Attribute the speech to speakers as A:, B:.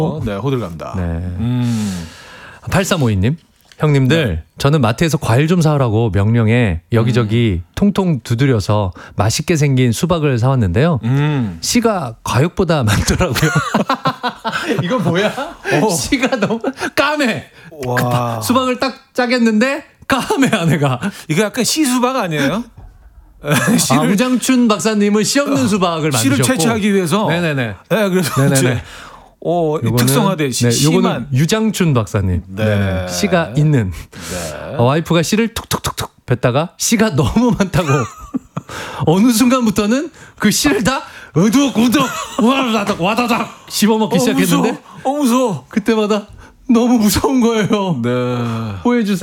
A: 네, 호들갑니다.
B: 네. 8352님. 형님들, 저는 마트에서 과일 좀 사오라고 명령에 여기저기 통통 두드려서 맛있게 생긴 수박을 사왔는데요. 씨가 과육보다 많더라고요. 이거 뭐야? 씨가 너무 까매.
A: 와.
B: 수박을 딱 짜겠는데 까매 안에가.
A: 이거 약간 씨수박 아니에요?
B: 우장춘 박사님은 씨 없는 수박을 만드셨고.
A: 씨를 채취하기 위해서.
B: 네네네.
A: 네, 그래서
B: 네네네.
A: 특성화된 씨만.
B: 요거는 유장춘 박사님.
A: 네.
B: 씨가 있는.
A: 네.
B: 와이프가 씨를 툭툭툭툭 뱉다가 씨가 너무 많다고 어느 순간부터는 그 씨를 다 으둑으둑 와다닥 씹어먹기 시작했는데
A: 무서워.
B: 그때마다 너무 무서운 거예요.
A: 네.
B: 보여주세요.